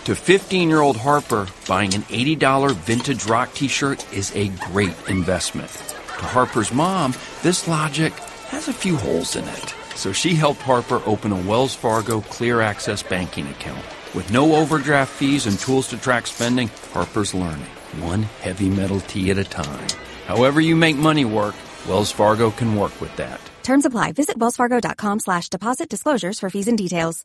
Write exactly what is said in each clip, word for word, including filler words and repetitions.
To fifteen-year-old Harper, buying an eighty dollars vintage rock t-shirt is a great investment. To Harper's mom, this logic has a few holes in it. So she helped Harper open a Wells Fargo Clear Access banking account. With no overdraft fees and tools to track spending, Harper's learning, one heavy metal tea at a time. However you make money work, Wells Fargo can work with that. Terms apply. Visit wellsfargo.com slash deposit disclosures for fees and details.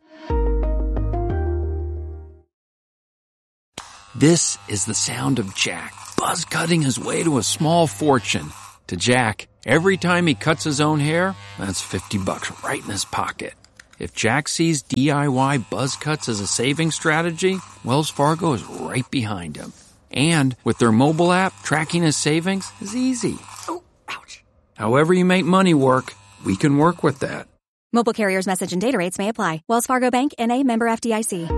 This is the sound of Jack, buzz cutting his way to a small fortune. To Jack, every time he cuts his own hair, that's fifty bucks right in his pocket. If Jack sees D I Y buzz cuts as a saving strategy, Wells Fargo is right behind him. And with their mobile app, tracking his savings is easy. Oh, ouch. However you make money work, we can work with that. Mobile carriers' message and data rates may apply. Wells Fargo Bank, N A, member F D I C.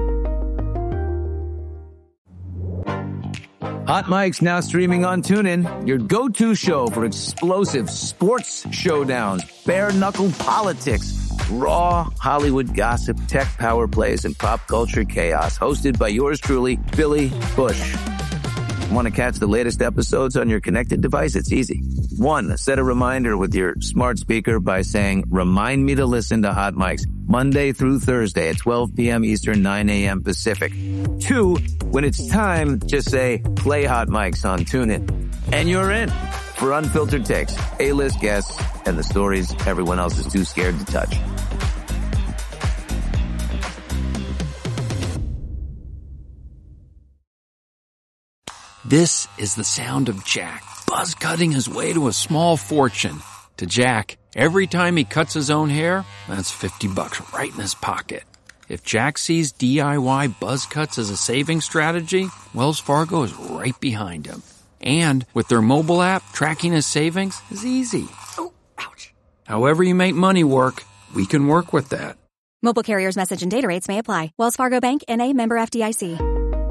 Hot Mike's now streaming on TuneIn, your go-to show for explosive sports showdowns, bare-knuckle politics, raw Hollywood gossip, tech power plays, and pop culture chaos. Hosted by yours truly, Billy Bush. Want to catch the latest episodes on your connected device? It's easy. One, set a reminder with your smart speaker by saying, remind me to listen to Hot Mike's Monday through Thursday at twelve p.m. Eastern, nine a.m. Pacific. Two, when it's time, just say, play Hot Mike's on TuneIn. And you're in for unfiltered takes, A-list guests, and the stories everyone else is too scared to touch. This is the sound of Jack, buzz cutting his way to a small fortune. To Jack, every time he cuts his own hair, that's fifty bucks right in his pocket. If Jack sees D I Y buzz cuts as a saving strategy, Wells Fargo is right behind him. And with their mobile app, tracking his savings is easy. Oh, ouch. However you make money work, we can work with that. Mobile carriers' message and data rates may apply. Wells Fargo Bank, N A, member F D I C.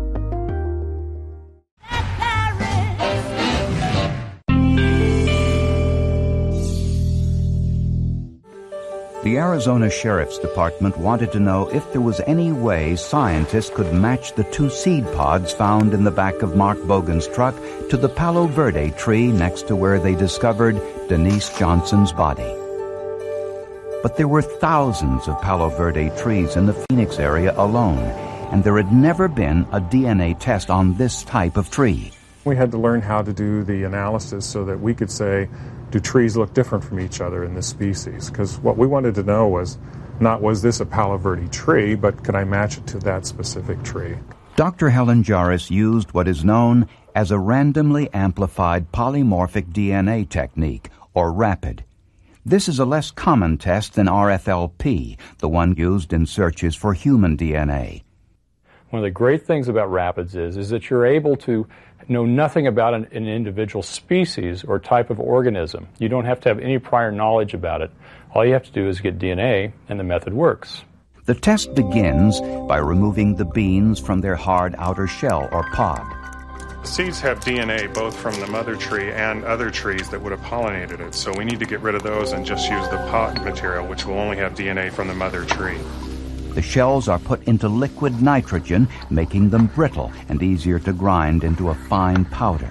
The Arizona Sheriff's Department wanted to know if there was any way scientists could match the two seed pods found in the back of Mark Bogan's truck to the Palo Verde tree next to where they discovered Denise Johnson's body. But there were thousands of Palo Verde trees in the Phoenix area alone, and there had never been a D N A test on this type of tree. We had to learn how to do the analysis so that we could say, do trees look different from each other in this species? Because what we wanted to know was not was this a Palo Verde tree, but could I match it to that specific tree? Doctor Helen Jarvis used what is known as a randomly amplified polymorphic D N A technique, or RAPID. This is a less common test than R F L P, the one used in searches for human D N A. One of the great things about RAPIDS is, is that you're able to know nothing about an, an individual species or type of organism. You don't have to have any prior knowledge about it. All you have to do is get D N A, and the method works. The test begins by removing the beans from their hard outer shell or pod. Seeds have D N A both from the mother tree and other trees that would have pollinated it, so we need to get rid of those and just use the pod material, which will only have D N A from the mother tree. The shells are put into liquid nitrogen, making them brittle and easier to grind into a fine powder.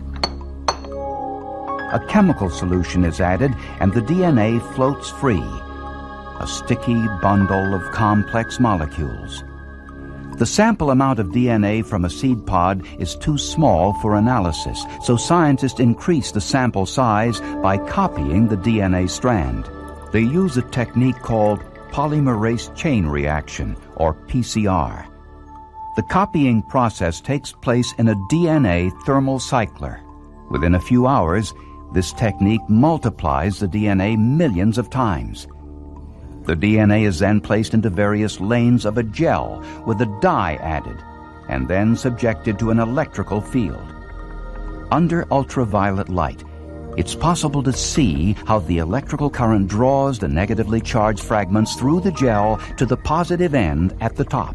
A chemical solution is added, and the D N A floats free, a sticky bundle of complex molecules. The sample amount of D N A from a seed pod is too small for analysis, so scientists increase the sample size by copying the D N A strand. They use a technique called polymerase chain reaction, or P C R. The copying process takes place in a D N A thermal cycler. Within a few hours, this technique multiplies the D N A millions of times. The D N A is then placed into various lanes of a gel with a dye added, and then subjected to an electrical field. Under ultraviolet light, it's possible to see how the electrical current draws the negatively charged fragments through the gel to the positive end at the top.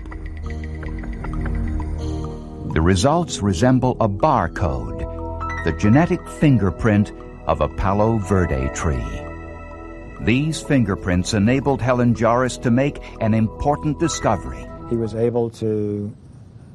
The results resemble a barcode, the genetic fingerprint of a Palo Verde tree. These fingerprints enabled Helen Jarvis to make an important discovery. He was able to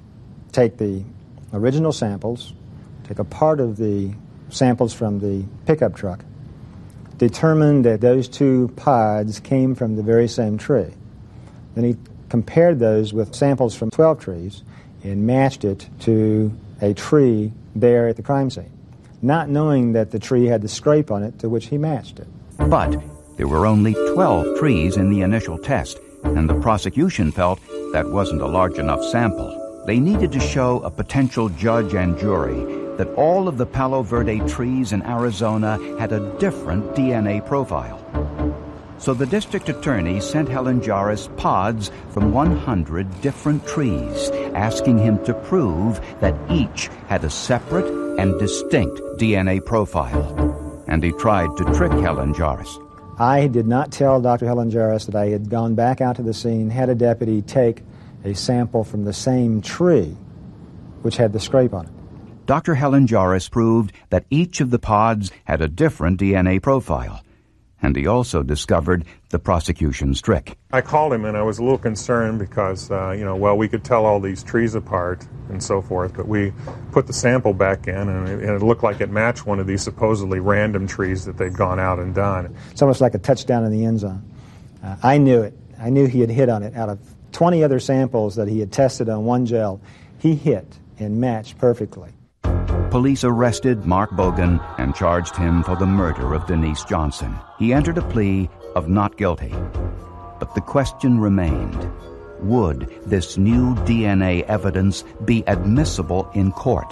take the original samples, take a part of the samples from the pickup truck, determined that those two pods came from the very same tree. Then he compared those with samples from twelve trees and matched it to a tree there at the crime scene, not knowing that the tree had the scrape on it to which he matched it. But there were only twelve trees in the initial test, and the prosecution felt that wasn't a large enough sample. They needed to show a potential judge and jury that all of the Palo Verde trees in Arizona had a different D N A profile. So the district attorney sent Helen Jarris pods from one hundred different trees, asking him to prove that each had a separate and distinct D N A profile. And he tried to trick Helen Jarris. I did not tell Doctor Helen Jarris that I had gone back out to the scene, had a deputy take a sample from the same tree, which had the scrape on it. Doctor Helen Jarris proved that each of the pods had a different D N A profile. And he also discovered the prosecution's trick. I called him and I was a little concerned because, uh, you know, well, we could tell all these trees apart and so forth, but we put the sample back in and it, and it looked like it matched one of these supposedly random trees that they'd gone out and done. It's almost like a touchdown in the end zone. Uh, I knew it. I knew he had hit on it. Out of twenty other samples that he had tested on one gel, he hit and matched perfectly. Police arrested Mark Bogan and charged him for the murder of Denise Johnson. He entered a plea of not guilty. But the question remained, would this new D N A evidence be admissible in court?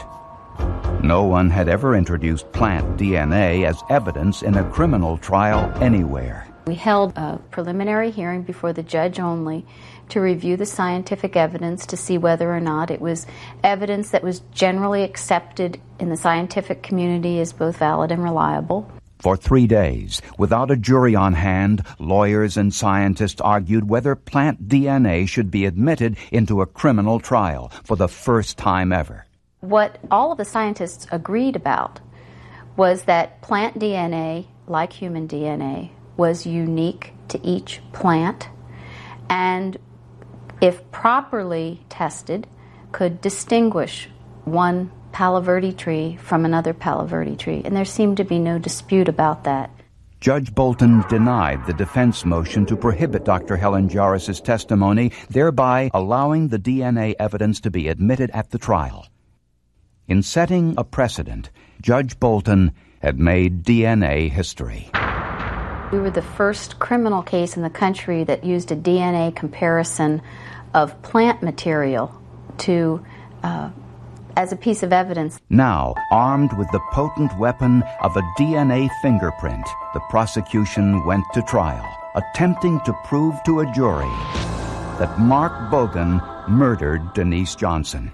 No one had ever introduced plant D N A as evidence in a criminal trial anywhere. We held a preliminary hearing before the judge only to review the scientific evidence to see whether or not it was evidence that was generally accepted in the scientific community as both valid and reliable. For three days, without a jury on hand, lawyers and scientists argued whether plant D N A should be admitted into a criminal trial for the first time ever. What all of the scientists agreed about was that plant D N A, like human D N A, was unique to each plant and, if properly tested, could distinguish one Palo Verde tree from another Palo Verde tree. And there seemed to be no dispute about that. Judge Bolton denied the defense motion to prohibit Doctor Helen Jarris' testimony, thereby allowing the D N A evidence to be admitted at the trial. In setting a precedent, Judge Bolton had made D N A history. We were the first criminal case in the country that used a D N A comparison of plant material to uh, as a piece of evidence. Now, armed with the potent weapon of a D N A fingerprint, the prosecution went to trial, attempting to prove to a jury that Mark Bogan murdered Denise Johnson.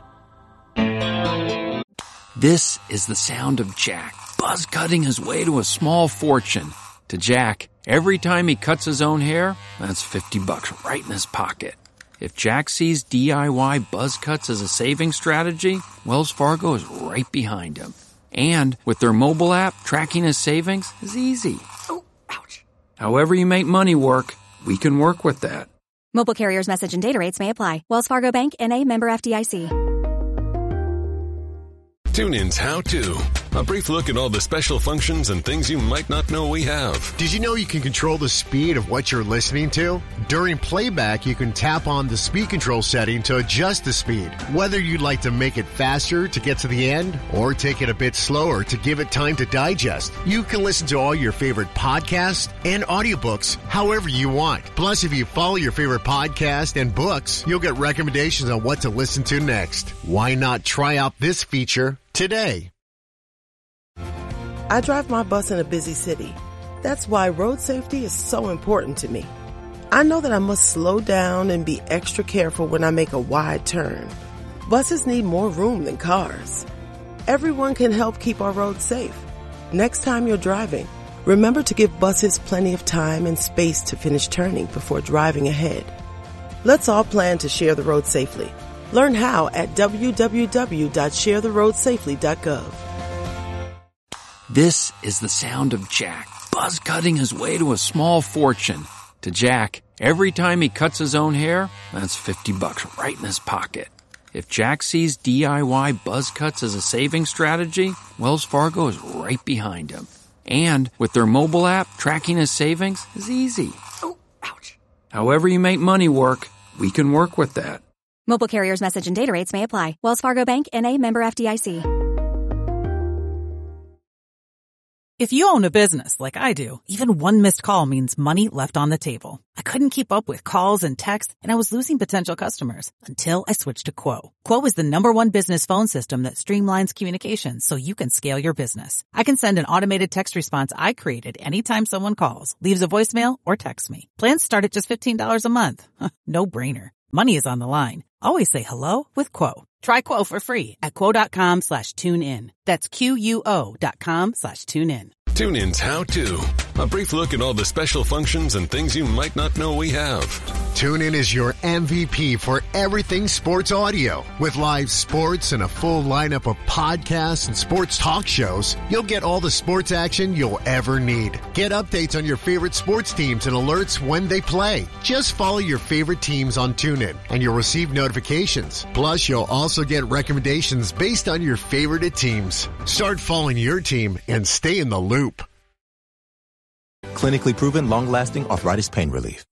This is the sound of Jack, buzz cutting his way to a small fortune. To Jack, every time he cuts his own hair, that's fifty bucks right in his pocket. If Jack sees D I Y buzz cuts as a saving strategy, Wells Fargo is right behind him. And with their mobile app, tracking his savings is easy. Oh, ouch. However you make money work, we can work with that. Mobile carriers' message and data rates may apply. Wells Fargo Bank, N A, member F D I C. TuneIn's How To. A brief look at all the special functions and things you might not know we have. Did you know you can control the speed of what you're listening to? During playback, you can tap on the speed control setting to adjust the speed. Whether you'd like to make it faster to get to the end or take it a bit slower to give it time to digest, you can listen to all your favorite podcasts and audiobooks however you want. Plus, if you follow your favorite podcast and books, you'll get recommendations on what to listen to next. Why not try out this feature today? I drive my bus in a busy city. That's why road safety is so important to me. I know that I must slow down and be extra careful when I make a wide turn. Buses need more room than cars. Everyone can help keep our roads safe. Next time you're driving, remember to give buses plenty of time and space to finish turning before driving ahead. Let's all plan to share the road safely. Learn how at w w w dot share the road safely dot gov. This is the sound of Jack, buzz cutting his way to a small fortune. To Jack, every time he cuts his own hair, that's fifty bucks right in his pocket. If Jack sees D I Y buzz cuts as a saving strategy, Wells Fargo is right behind him. And with their mobile app, tracking his savings is easy. Oh, ouch. However you make money work, we can work with that. Mobile carriers' message and data rates may apply. Wells Fargo Bank, N A, member F D I C. If you own a business like I do, even one missed call means money left on the table. I couldn't keep up with calls and texts, and I was losing potential customers until I switched to Quo. Quo is the number one business phone system that streamlines communications so you can scale your business. I can send an automated text response I created anytime someone calls, leaves a voicemail, or texts me. Plans start at just fifteen dollars a month. No brainer. Money is on the line. Always say hello with Quo. Try Quo for free at quo.com slash tune in. That's Q-U-O dot com slash tune in. TuneIn's How To. A brief look at all the special functions and things you might not know we have. TuneIn is your M V P for everything sports audio. With live sports and a full lineup of podcasts and sports talk shows, you'll get all the sports action you'll ever need. Get updates on your favorite sports teams and alerts when they play. Just follow your favorite teams on TuneIn, and you'll receive notifications. Plus, you'll also get recommendations based on your favorite teams. Start following your team and stay in the loop. Clinically proven, long-lasting arthritis pain relief.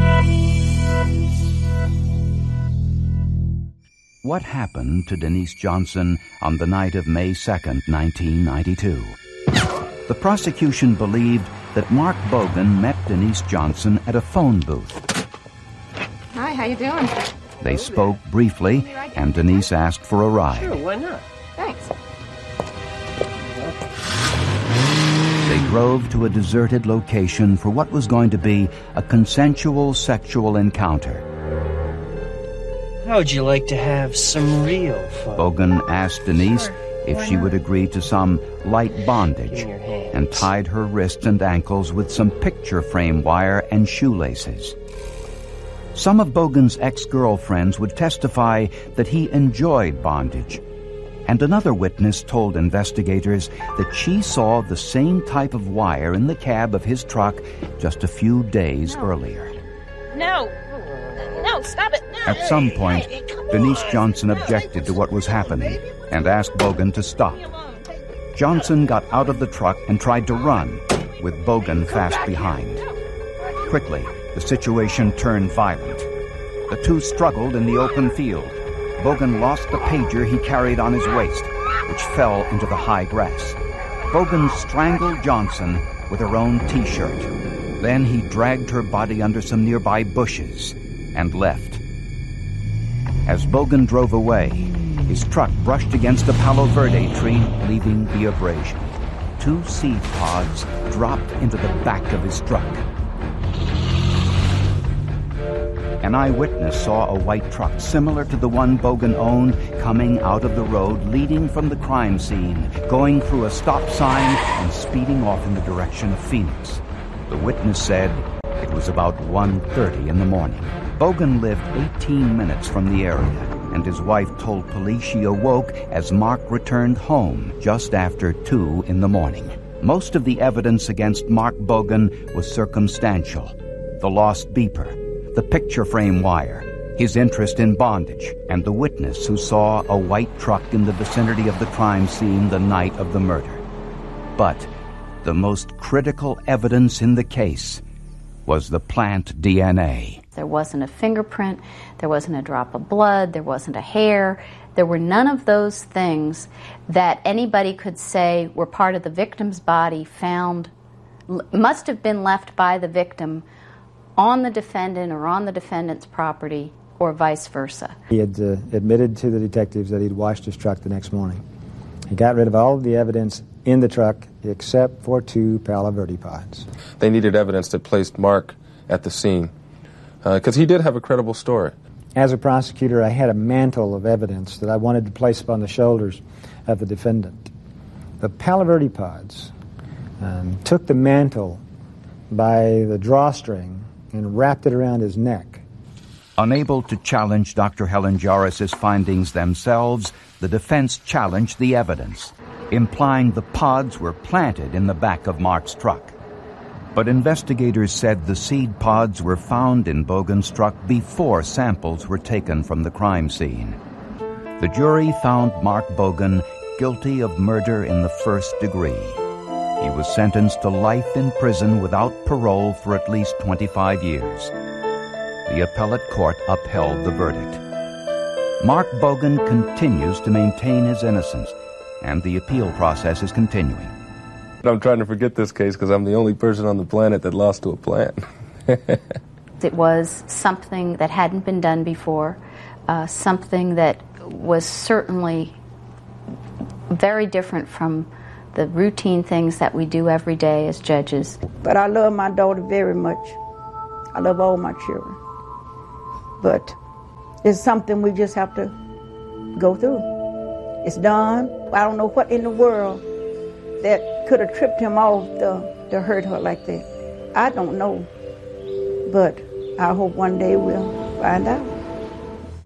What happened to Denise Johnson on the night of May second, nineteen ninety-two? The prosecution believed that Mark Bogan met Denise Johnson at a phone booth. Hi, how you doing? They spoke briefly, and Denise asked for a ride. Sure, why not? Thanks. They drove to a deserted location for what was going to be a consensual sexual encounter. How would you like to have some real fun? Bogan asked Denise Sure. if Why she not? would agree to some light bondage Give me your hands. and tied her wrists and ankles with some picture frame wire and shoelaces. Some of Bogan's ex-girlfriends would testify that he enjoyed bondage, and another witness told investigators that she saw the same type of wire in the cab of his truck just a few days earlier. No. No, stop it. No. At some point, Denise Johnson objected to what was happening and asked Bogan to stop. Johnson got out of the truck and tried to run, with Bogan fast behind. Quickly, the situation turned violent. The two struggled in the open field. Bogan lost the pager he carried on his waist, which fell into the high grass. Bogan strangled Johnson with her own T-shirt. Then he dragged her body under some nearby bushes and left. As Bogan drove away, his truck brushed against a Palo Verde tree, leaving the abrasion. Two seed pods dropped into the back of his truck. An eyewitness saw a white truck similar to the one Bogan owned coming out of the road leading from the crime scene, going through a stop sign and speeding off in the direction of Phoenix. The witness said it was about one thirty in the morning. Bogan lived eighteen minutes from the area, and his wife told police she awoke as Mark returned home just after two in the morning. Most of the evidence against Mark Bogan was circumstantial. The lost beeper, the picture frame wire, his interest in bondage, and the witness who saw a white truck in the vicinity of the crime scene the night of the murder. But the most critical evidence in the case was the plant D N A. There wasn't a fingerprint, there wasn't a drop of blood, there wasn't a hair. There were none of those things that anybody could say were part of the victim's body found, must have been left by the victim on the defendant or on the defendant's property, or vice versa. He had uh, admitted to the detectives that he'd washed his truck the next morning. He got rid of all of the evidence in the truck except for two Palo Verde pods. They needed evidence that placed Mark at the scene, because uh, he did have a credible story. As a prosecutor, I had a mantle of evidence that I wanted to place upon the shoulders of the defendant. The Palo Verde pods um, took the mantle by the drawstring and wrapped it around his neck. Unable to challenge Doctor Helen Jarris's findings themselves, the defense challenged the evidence, implying the pods were planted in the back of Mark's truck. But investigators said the seed pods were found in Bogan's truck before samples were taken from the crime scene. The jury found Mark Bogan guilty of murder in the first degree. He was sentenced to life in prison without parole for at least twenty-five years. The appellate court upheld the verdict. Mark Bogan continues to maintain his innocence, and the appeal process is continuing. I'm trying to forget this case because I'm the only person on the planet that lost to a plant. It was something that hadn't been done before, uh, something that was certainly very different from the routine things that we do every day as judges. But I love my daughter very much. I love all my children. But it's something we just have to go through. It's done. I don't know what in the world that could have tripped him off to, to hurt her like that. I don't know. But I hope one day we'll find out.